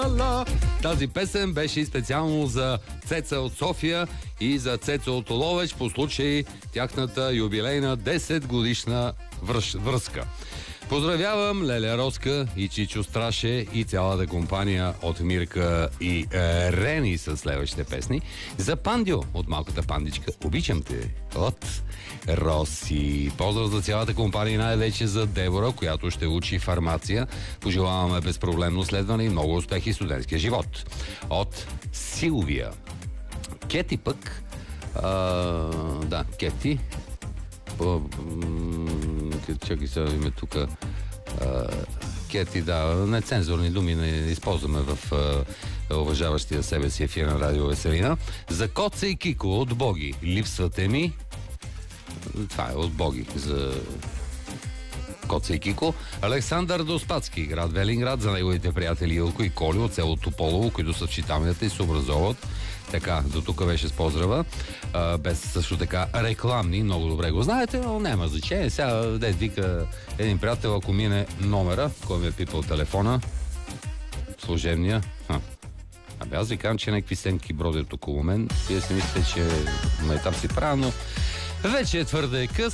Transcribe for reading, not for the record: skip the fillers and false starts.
Тази песен беше специално за Цеца от София и за Цеца от Ловеч по случай тяхната юбилейна 10 годишна връзка. Поздравявам Леля Роска и Чичо Страше и цялата компания от Мирка и Рени с следващите песни. За Пандио от Малката пандичка. Обичам те от Роси. Поздрав за цялата компания и най-вече за Девора, която ще учи фармация. Пожелаваме безпроблемно следване и много успехи в студентския живот. От Силвия. Кети пък. Кети. Чакай сега име тук. Кети, нецензурни думи не използваме в уважаващия себе си ефир на Радио Веселина. За Коца и Кико от Боги. Липсвате ми. Това е от Боги за Коца и Кико. Александър Доспадски, град Велинград, за неговите приятели Илко и Коли от село Тополово, които са в читалнята и се образоват. Така, до тук беше с поздрава. Без също така рекламни, много добре го знаете, но няма значение. Сега вика един приятел, ако мине номера, кой ми е пипал телефона, служебния. Аз ви казвам, че някакви сенки бродят около мен. Вие си мислите, че майтап си правя, но вече е твърде къс.